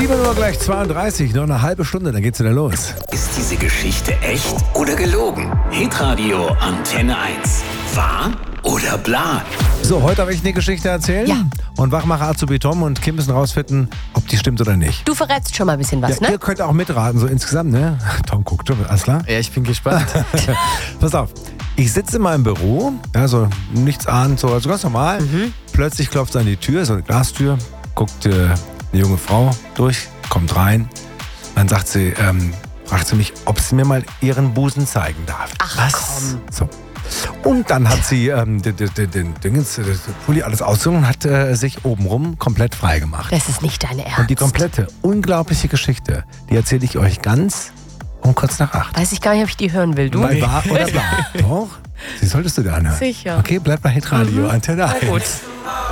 7 Uhr gleich 32, noch eine halbe Stunde, dann geht's wieder los. Ist diese Geschichte echt oder gelogen? Hitradio Antenne 1. Wahr oder bla? So, heute habe ich eine Geschichte erzählt. Ja. Und Wachmacher Azubi Tom und Kim müssen rausfinden, ob die stimmt oder nicht. Du verrätst schon mal ein bisschen was, Ja, ne? ihr könnt auch mitraten, so insgesamt, ne? Tom guckt, alles klar? Ja, ich bin gespannt. Pass auf, ich sitze in meinem Büro, ja, so nichts ahnend, so also ganz normal. Plötzlich klopft es an die Tür, so eine Glastür, guckt eine junge Frau durch, kommt rein. Dann sagt sie, fragt sie mich, ob sie mir mal ihren Busen zeigen darf. Ach, komm. So. Und dann hat sie den Pulli alles ausgezogen und hat sich obenrum komplett frei gemacht. Das ist nicht dein Ernst. Und die komplette, unglaubliche Geschichte, die erzähle ich euch ganz um kurz nach 8. Weiß ich gar nicht, ob ich die hören will. Du? Bei Wahr oder Blau. Doch, die solltest du dir anhören. Sicher. Okay, bleib bei Hitradio, Antenne 1. Na gut.